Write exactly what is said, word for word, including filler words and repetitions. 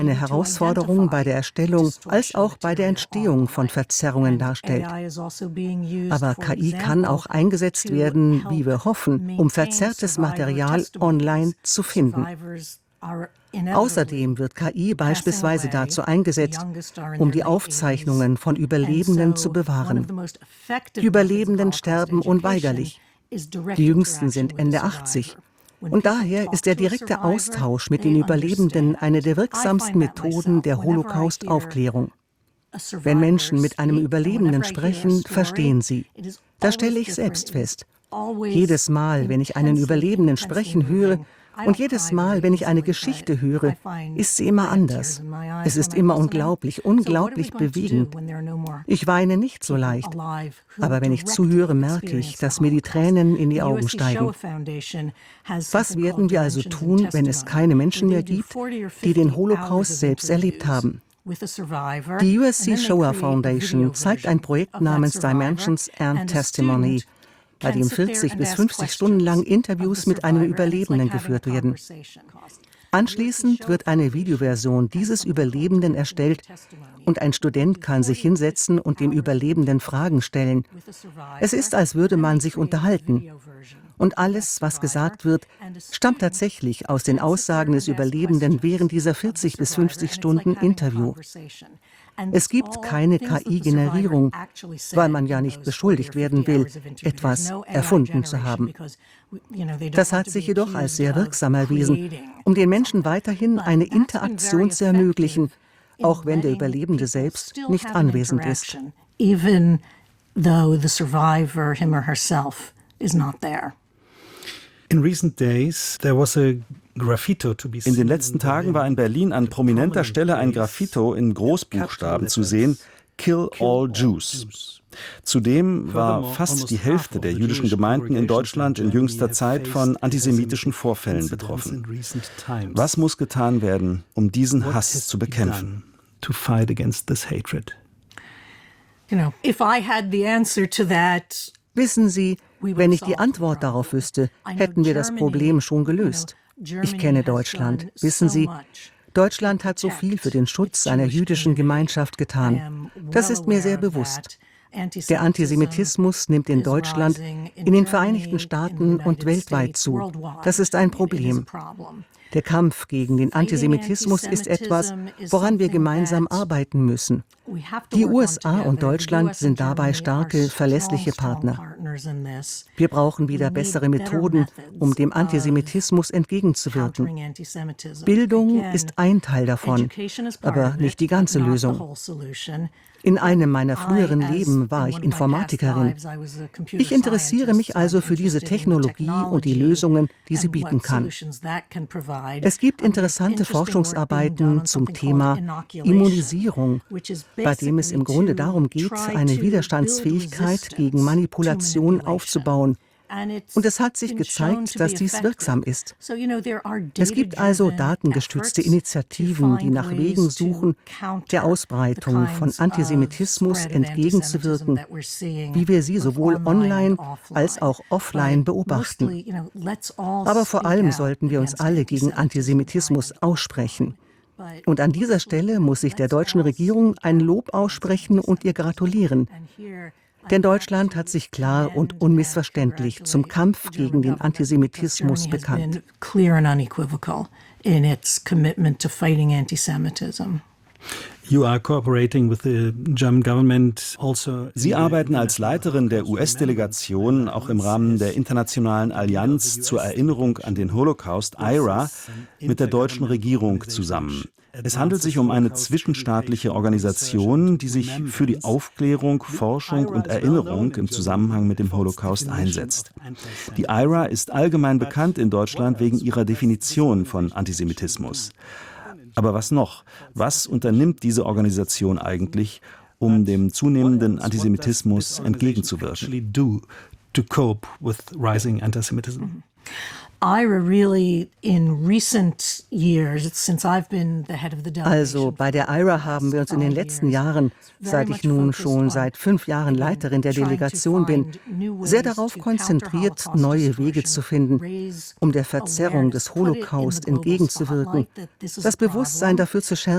eine Herausforderung bei der Erstellung als auch bei der Entstehung von Verzerrungen darstellt. Aber K I kann auch eingesetzt werden, wie wir hoffen, um verzerrtes Material online zu finden. Außerdem wird K I beispielsweise dazu eingesetzt, um die Aufzeichnungen von Überlebenden zu bewahren. Die Überlebenden sterben unweigerlich. Die Jüngsten sind Ende achtzig. Und daher ist der direkte Austausch mit den Überlebenden eine der wirksamsten Methoden der Holocaust-Aufklärung. Wenn Menschen mit einem Überlebenden sprechen, verstehen sie. Das stelle ich selbst fest. Jedes Mal, wenn ich einen Überlebenden sprechen höre, und jedes Mal, wenn ich eine Geschichte höre, ist sie immer anders. Es ist immer unglaublich, unglaublich bewegend. Ich weine nicht so leicht, aber wenn ich zuhöre, merke ich, dass mir die Tränen in die Augen steigen. Was werden wir also tun, wenn es keine Menschen mehr gibt, die den Holocaust selbst erlebt haben? Die U S C Shoah Foundation zeigt ein Projekt namens Dimensions and Testimony, bei dem vierzig bis fünfzig Stunden lang Interviews mit einem Überlebenden geführt werden. Anschließend wird eine Videoversion dieses Überlebenden erstellt und ein Student kann sich hinsetzen und dem Überlebenden Fragen stellen. Es ist, als würde man sich unterhalten. Und alles, was gesagt wird, stammt tatsächlich aus den Aussagen des Überlebenden während dieser vierzig bis fünfzig Stunden Interview. Es gibt keine K I-Generierung, weil man ja nicht beschuldigt werden will, etwas erfunden zu haben. Das hat sich jedoch als sehr wirksam erwiesen, um den Menschen weiterhin eine Interaktion zu ermöglichen, auch wenn der Überlebende selbst nicht anwesend ist. Even though the survivor, him or herself, is not there. In recent days, there was a graffito to be seen. In den letzten Tagen war in Berlin an prominenter Stelle ein Graffito in Großbuchstaben zu sehen: Kill all Jews. Zudem war fast die Hälfte der jüdischen Gemeinden in Deutschland in jüngster Zeit von antisemitischen Vorfällen betroffen. Was muss getan werden, um diesen Hass zu bekämpfen? To fight against this hatred. You know, if I had the answer to that, wissen Sie, wenn ich die Antwort darauf wüsste, hätten wir das Problem schon gelöst. Ich kenne Deutschland. Wissen Sie, Deutschland hat so viel für den Schutz einer jüdischen Gemeinschaft getan. Das ist mir sehr bewusst. Der Antisemitismus nimmt in Deutschland, in den Vereinigten Staaten und weltweit zu. Das ist ein Problem. Der Kampf gegen den Antisemitismus ist etwas, woran wir gemeinsam arbeiten müssen. Die U S A und Deutschland sind dabei starke, verlässliche Partner. Wir brauchen wieder bessere Methoden, um dem Antisemitismus entgegenzuwirken. Bildung ist ein Teil davon, aber nicht die ganze Lösung. In einem meiner früheren Leben war ich Informatikerin. Ich interessiere mich also für diese Technologie und die Lösungen, die sie bieten kann. Es gibt interessante Forschungsarbeiten zum Thema Immunisierung, bei dem es im Grunde darum geht, eine Widerstandsfähigkeit gegen Manipulation aufzubauen. Und es hat sich gezeigt, dass dies wirksam ist. Es gibt also datengestützte Initiativen, die nach Wegen suchen, der Ausbreitung von Antisemitismus entgegenzuwirken, wie wir sie sowohl online als auch offline beobachten. Aber vor allem sollten wir uns alle gegen Antisemitismus aussprechen. Und an dieser Stelle muss ich der deutschen Regierung ein Lob aussprechen und ihr gratulieren. Denn Deutschland hat sich klar und unmissverständlich zum Kampf gegen den Antisemitismus bekannt. Sie arbeiten als Leiterin der U S-Delegation auch im Rahmen der Internationalen Allianz zur Erinnerung an den Holocaust, I R A, mit der deutschen Regierung zusammen. Es handelt sich um eine zwischenstaatliche Organisation, die sich für die Aufklärung, Forschung und Erinnerung im Zusammenhang mit dem Holocaust einsetzt. Die I R A ist allgemein bekannt in Deutschland wegen ihrer Definition von Antisemitismus. Aber was noch? Was unternimmt diese Organisation eigentlich, um dem zunehmenden Antisemitismus entgegenzuwirken? Also bei der I R A haben wir uns in den letzten Jahren, seit ich nun schon seit fünf Jahren Leiterin der Delegation bin, sehr darauf konzentriert, neue Wege zu finden, um der Verzerrung des Holocaust entgegenzuwirken, das Bewusstsein dafür zu schärfen,